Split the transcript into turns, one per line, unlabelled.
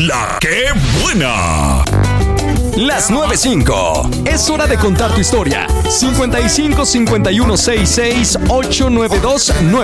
¡La que buena!
Las 9.05. Es hora de contar tu historia. 55 51 66 892 9.